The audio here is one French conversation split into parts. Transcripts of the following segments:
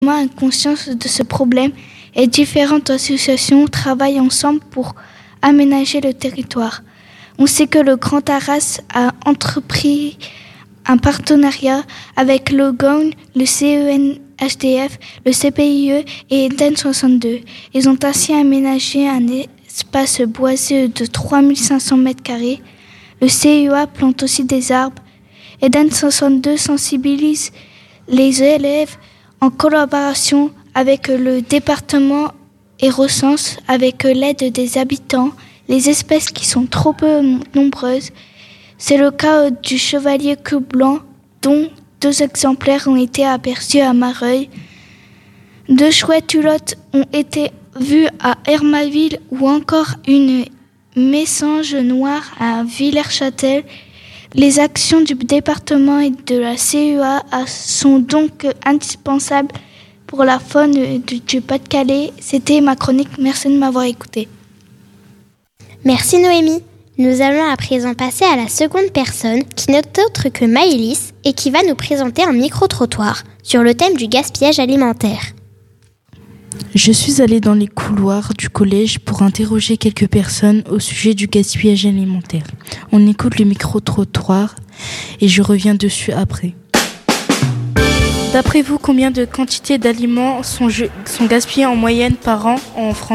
a conscience de ce problème et différentes associations travaillent ensemble pour aménager le territoire. On sait que le Grand Arras a entrepris un partenariat avec le GON, le CENHDF, le CPIE et Eden 62. Ils ont ainsi aménagé un espace boisé de 3500 m². Le CEA plante aussi des arbres. Eden 62 sensibilise les élèves en collaboration avec le département et recense, avec l'aide des habitants, les espèces qui sont trop peu nombreuses. C'est le cas du chevalier queue blanc, dont 2 exemplaires ont été aperçus à Mareuil. 2 chouettes hulottes ont été vues à Hermaville ou encore une messange noire à Villers-Châtel. Les actions du département et de la CEA sont donc indispensables pour la faune du Pas-de-Calais. C'était ma chronique. Merci de m'avoir écouté. Merci Noémie. Nous allons à présent passer à la seconde personne qui n'est autre que Maëlys et qui va nous présenter un micro-trottoir sur le thème du gaspillage alimentaire. Je suis allée dans les couloirs du collège pour interroger quelques personnes au sujet du gaspillage alimentaire. On écoute le micro-trottoir et je reviens dessus après. D'après vous, combien de quantités d'aliments sont gaspillées en moyenne par an en France ?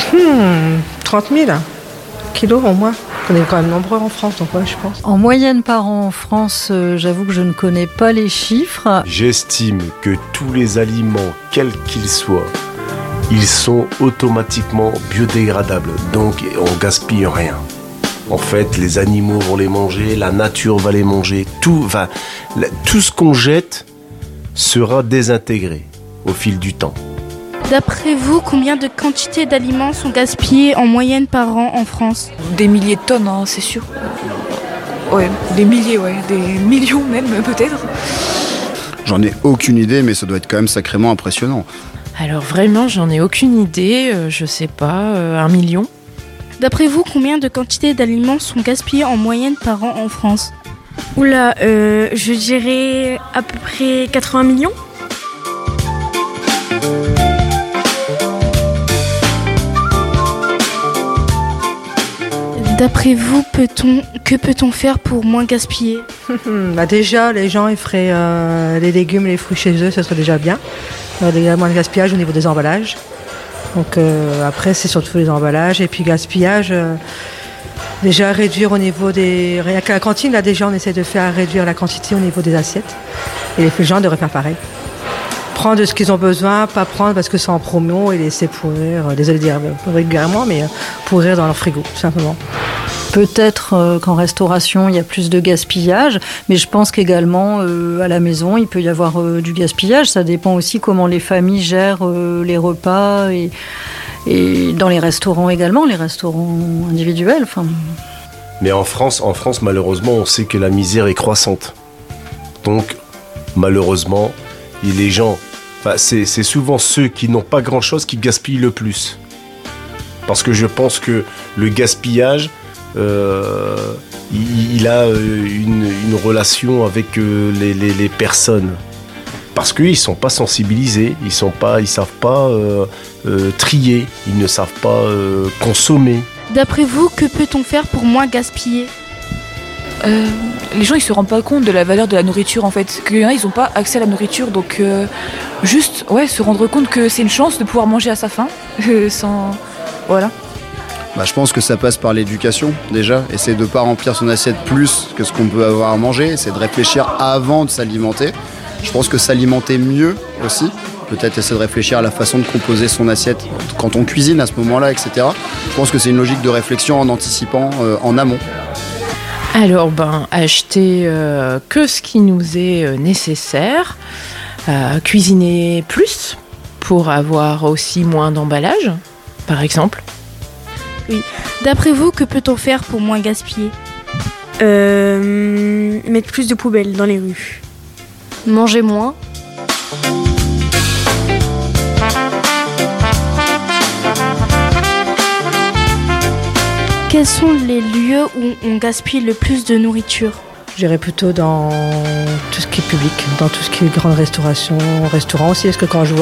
30 000 kilos au moins. On est quand même nombreux en France, donc ouais, je pense. En moyenne par an en France, j'avoue que je ne connais pas les chiffres. J'estime que tous les aliments, quels qu'ils soient, ils sont automatiquement biodégradables, donc on gaspille rien. En fait, les animaux vont les manger, la nature va les manger, tout ce qu'on jette sera désintégré au fil du temps. D'après vous, combien de quantités d'aliments sont gaspillées en moyenne par an en France ? Des milliers de tonnes, hein, c'est sûr. Ouais, des milliers, ouais, des millions même peut-être. J'en ai aucune idée, mais ça doit être quand même sacrément impressionnant. Alors vraiment, j'en ai aucune idée, je sais pas, 1 million. D'après vous, combien de quantités d'aliments sont gaspillées en moyenne par an en France ? Oula, je dirais à peu près 80 millions. D'après vous, que peut-on faire pour moins gaspiller ? Déjà, les gens ils feraient les légumes et les fruits chez eux, ce serait déjà bien. Il y a moins de gaspillage au niveau des emballages. Donc après, c'est surtout les emballages. Et puis gaspillage, déjà réduire au niveau des... Rien qu'à la cantine, là déjà, on essaie de faire réduire la quantité au niveau des assiettes. Et les gens devraient faire pareil. Prendre ce qu'ils ont besoin, pas prendre parce que c'est en promo et laisser pourrir, désolé de dire régulièrement, mais pourrir dans leur frigo, tout simplement. Peut-être qu'en restauration, il y a plus de gaspillage, mais je pense qu'également, à la maison, il peut y avoir du gaspillage. Ça dépend aussi comment les familles gèrent les repas et dans les restaurants également, les restaurants individuels. Enfin. Mais en France, malheureusement, on sait que la misère est croissante. Donc, malheureusement, les gens, c'est souvent ceux qui n'ont pas grand-chose qui gaspillent le plus. Parce que je pense que le gaspillage, il a une relation avec les personnes. Parce qu'ils ne sont pas sensibilisés, ils savent pas trier, ils ne savent pas consommer. D'après vous, que peut-on faire pour moins gaspiller ? Les gens ils se rendent pas compte de la valeur de la nourriture en fait. Qu'il y en a ils n'ont pas accès à la nourriture, donc juste se rendre compte que c'est une chance de pouvoir manger à sa faim sans... Voilà. Je pense que ça passe par l'éducation déjà. Essayer de ne pas remplir son assiette plus que ce qu'on peut avoir à manger. Essayer de réfléchir avant de s'alimenter. Je pense que s'alimenter mieux aussi. Peut-être essayer de réfléchir à la façon de composer son assiette quand on cuisine à ce moment-là, etc. Je pense que c'est une logique de réflexion en anticipant en amont. Alors, acheter que ce qui nous est nécessaire, cuisiner plus pour avoir aussi moins d'emballage, par exemple. Oui. D'après vous, que peut-on faire pour moins gaspiller ? Mettre plus de poubelles dans les rues. Manger moins. Quels sont les lieux où on gaspille le plus de nourriture ? J'irais plutôt dans tout ce qui est public, dans tout ce qui est grande restauration, restaurant aussi, parce que quand je vois